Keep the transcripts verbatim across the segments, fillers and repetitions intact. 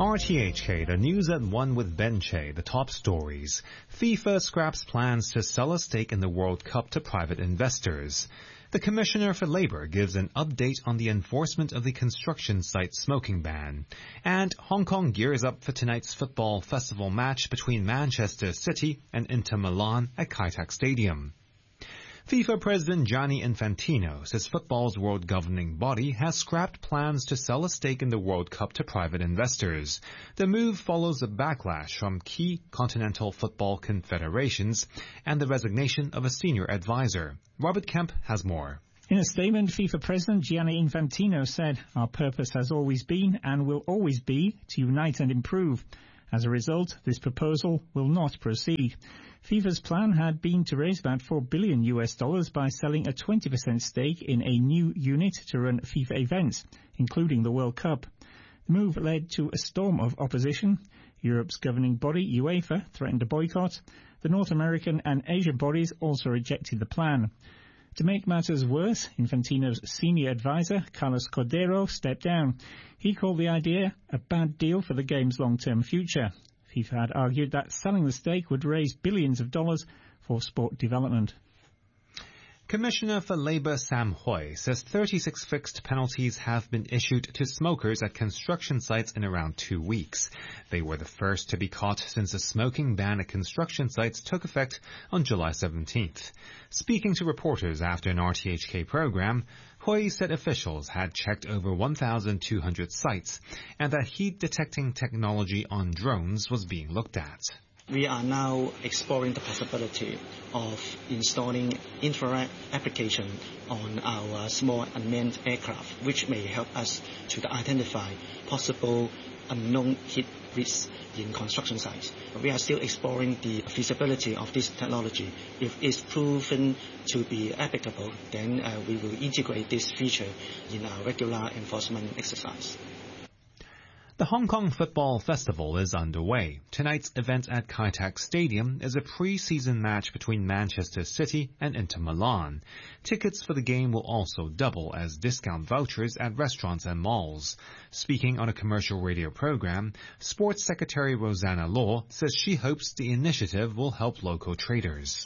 R T H K, the news at one with Ben Che, the top stories. FIFA scraps plans to sell a stake in the World Cup to private investors. The Commissioner for Labour gives an update on the enforcement of the construction site smoking ban. And Hong Kong gears up for tonight's football festival match between Manchester City and Inter Milan at Kai Tak Stadium. FIFA President Gianni Infantino says football's world governing body has scrapped plans to sell a stake in the World Cup to private investors. The move follows a backlash from key continental football confederations and the resignation of a senior advisor. Robert Kemp has more. In a statement, FIFA President Gianni Infantino said, "Our purpose has always been and will always be to unite and improve. As a result, this proposal will not proceed." FIFA's plan had been to raise about four billion U S dollars by selling a twenty percent stake in a new unit to run FIFA events, including the World Cup. The move led to a storm of opposition. Europe's governing body, UEFA, threatened a boycott. The North American and Asian bodies also rejected the plan. To make matters worse, Infantino's senior advisor, Carlos Cordero, stepped down. He called the idea a bad deal for the game's long-term future. FIFA had argued that selling the stake would raise billions of dollars for sport development. Commissioner for Labour Sam Hui says thirty-six fixed penalties have been issued to smokers at construction sites in around two weeks. They were the first to be caught since a smoking ban at construction sites took effect on July seventeenth. Speaking to reporters after an R T H K program, Hui said officials had checked over one thousand two hundred sites and that heat-detecting technology on drones was being looked at. We are now exploring the possibility of installing infrared application on our small unmanned aircraft, which may help us to identify possible unknown heat risks in construction sites. We are still exploring the feasibility of this technology. If it's proven to be applicable, then uh, we will integrate this feature in our regular enforcement exercise. The Hong Kong Football Festival is underway. Tonight's event at Kai Tak Stadium is a pre-season match between Manchester City and Inter Milan. Tickets for the game will also double as discount vouchers at restaurants and malls. Speaking on a commercial radio program, Sports Secretary Rosanna Law says she hopes the initiative will help local traders.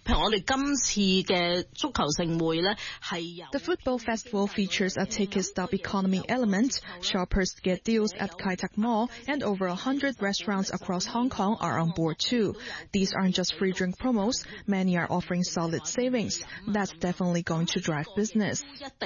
The football festival features a ticket stub economy element. Shoppers get deals at Kai Tak Mall, and over a hundred restaurants across Hong Kong are on board too. These aren't just free drink promos. Many are offering solid savings. That's definitely going to drive business.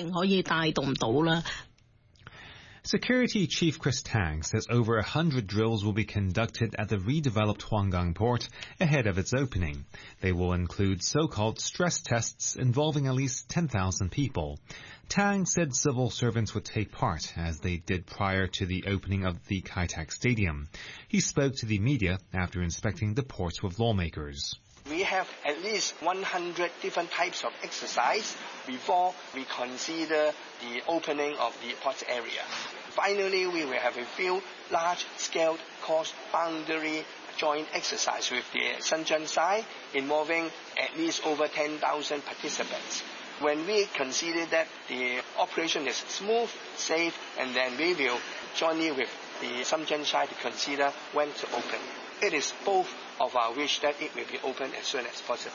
Security Chief Chris Tang says over a hundred drills will be conducted at the redeveloped Huanggang port ahead of its opening. They will include so-called stress tests involving at least ten thousand people. Tang said civil servants would take part, as they did prior to the opening of the Kai Tak Stadium. He spoke to the media after inspecting the ports with lawmakers. We have at least one hundred different types of exercise before we consider the opening of the port area. Finally, we will have a few large-scale cross-boundary joint exercise with the Shenzhen side involving at least over ten thousand participants. When we consider that the operation is smooth, safe, and then we will join in with the Shenzhen side to consider when to open. It is both of our wish that it will be open as soon as possible.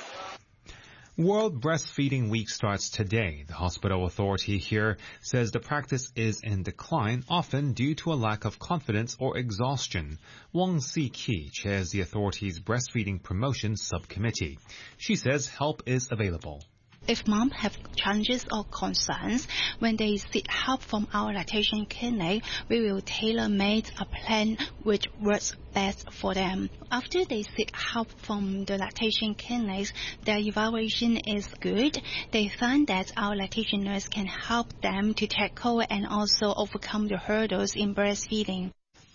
World Breastfeeding Week starts today. The hospital authority here says the practice is in decline, often due to a lack of confidence or exhaustion. Wang Si-ki chairs the authority's breastfeeding promotion subcommittee. She says help is available. If moms have challenges or concerns, when they seek help from our lactation clinic, we will tailor-make a plan which works best for them. After they seek help from the lactation clinics, their evaluation is good. They find that our lactation nurse can help them to tackle and also overcome the hurdles in breastfeeding.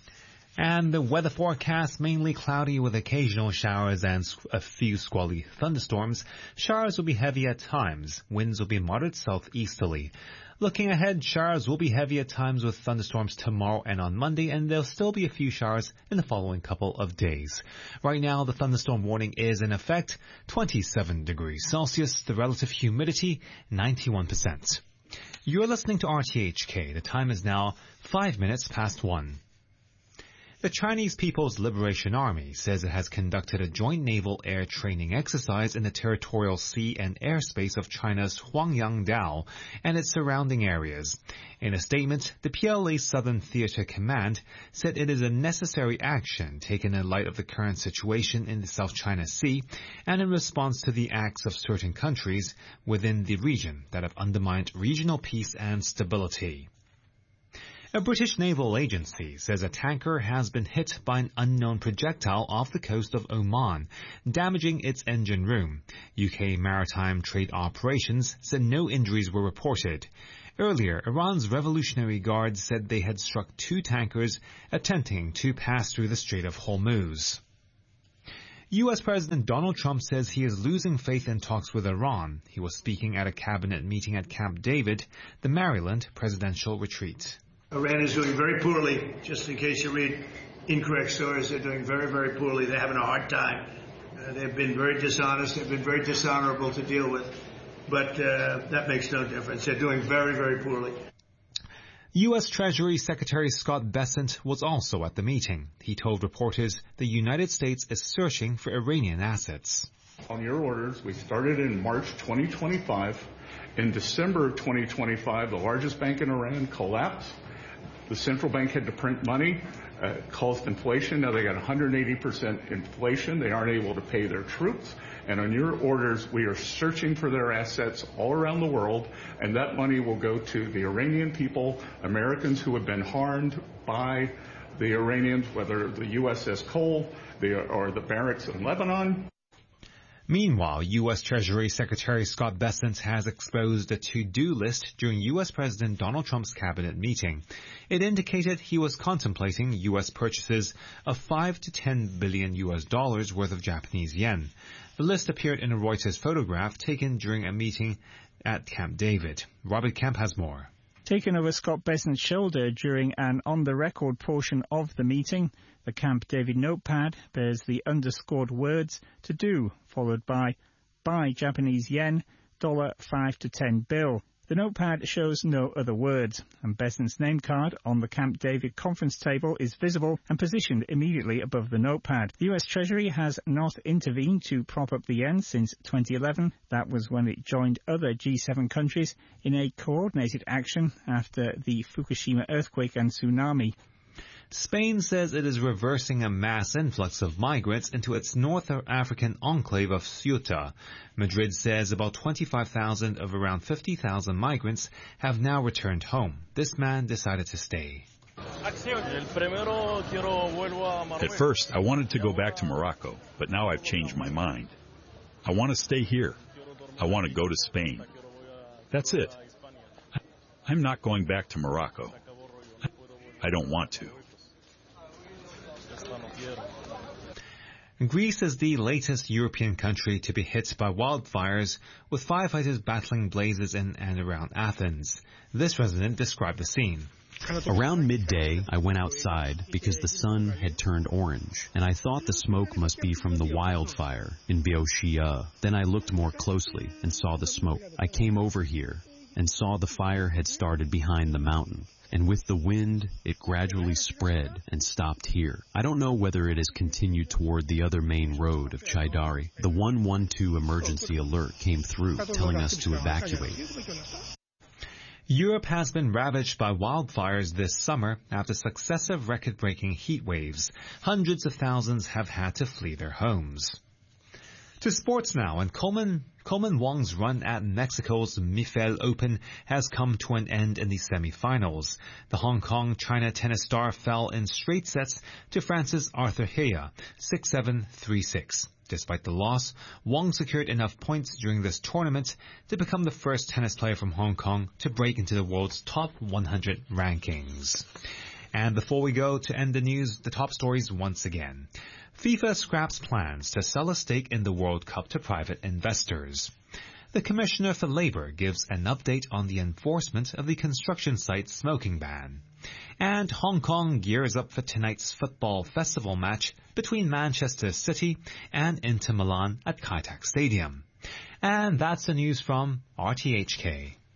And the weather forecast, mainly cloudy with occasional showers and a few squally thunderstorms. Showers will be heavy at times. Winds will be moderate southeasterly. Looking ahead, showers will be heavy at times with thunderstorms tomorrow and on Monday, and there'll still be a few showers in the following couple of days. Right now, the thunderstorm warning is in effect, twenty-seven degrees Celsius, the relative humidity, ninety-one percent. You're listening to R T H K. The time is now five minutes past one. The Chinese People's Liberation Army says it has conducted a joint naval air training exercise in the territorial sea and airspace of China's Huangyang Dao and its surrounding areas. In a statement, the P L A Southern Theater Command said it is a necessary action taken in light of the current situation in the South China Sea and in response to the acts of certain countries within the region that have undermined regional peace and stability. A British naval agency says a tanker has been hit by an unknown projectile off the coast of Oman, damaging its engine room. U K Maritime Trade Operations said no injuries were reported. Earlier, Iran's Revolutionary Guard said they had struck two tankers attempting to pass through the Strait of Hormuz. U S President Donald Trump says he is losing faith in talks with Iran. He was speaking at a cabinet meeting at Camp David, the Maryland presidential retreat. Iran is doing very poorly. Just in case you read incorrect stories, they're doing very, very poorly. They're having a hard time. Uh, they've been very dishonest. They've been very dishonorable to deal with. But uh, that makes no difference. They're doing very, very poorly. U S Treasury Secretary Scott Bessent was also at the meeting. He told reporters the United States is searching for Iranian assets. On your orders, we started in March twenty twenty-five. In December twenty twenty-five, the largest bank in Iran collapsed. The central bank had to print money, uh, caused inflation. Now they got one hundred eighty percent inflation. They aren't able to pay their troops. And on your orders, we are searching for their assets all around the world, and that money will go to the Iranian people, Americans who have been harmed by the Iranians, whether the U S S Cole the, or the barracks in Lebanon. Meanwhile, U S Treasury Secretary Scott Bessent has exposed a to-do list during U S President Donald Trump's cabinet meeting. It indicated he was contemplating U S purchases of five to ten billion U S dollars worth of Japanese yen. The list appeared in a Reuters photograph taken during a meeting at Camp David. Robert Kemp has more. Taken over Scott Bessent's shoulder during an on-the-record portion of the meeting, the Camp David notepad bears the underscored words "to do," followed by "buy Japanese yen, dollar five to ten bill." The notepad shows no other words, and Bessent's name card on the Camp David conference table is visible and positioned immediately above the notepad. The U S Treasury has not intervened to prop up the yen since twenty eleven. That was when it joined other G seven countries in a coordinated action after the Fukushima earthquake and tsunami. Spain says it is reversing a mass influx of migrants into its North African enclave of Ceuta. Madrid says about twenty-five thousand of around fifty thousand migrants have now returned home. This man decided to stay. At first, I wanted to go back to Morocco, but now I've changed my mind. I want to stay here. I want to go to Spain. That's it. I'm not going back to Morocco. I don't want to. Greece is the latest European country to be hit by wildfires, with firefighters battling blazes in and around Athens. This resident described the scene. Around midday, I went outside because the sun had turned orange, and I thought the smoke must be from the wildfire in Boeotia. Then I looked more closely and saw the smoke. I came over here and saw the fire had started behind the mountain. And with the wind, it gradually spread and stopped here. I don't know whether it has continued toward the other main road of Chaidari. The one one two emergency alert came through, telling us to evacuate. Europe has been ravaged by wildfires this summer after successive record-breaking heat waves. Hundreds of thousands have had to flee their homes. To sports now, and Coleman, Coleman Wong's run at Mexico's Mifel Open has come to an end in the semi-finals. The Hong Kong-China tennis star fell in straight sets to France's Arthur Hea, six seven, three six. Despite the loss, Wong secured enough points during this tournament to become the first tennis player from Hong Kong to break into the world's top one hundred rankings. And before we go to end the news, the top stories once again. FIFA scraps plans to sell a stake in the World Cup to private investors. The Commissioner for Labour gives an update on the enforcement of the construction site smoking ban. And Hong Kong gears up for tonight's football festival match between Manchester City and Inter Milan at Kai Tak Stadium. And that's the news from R T H K.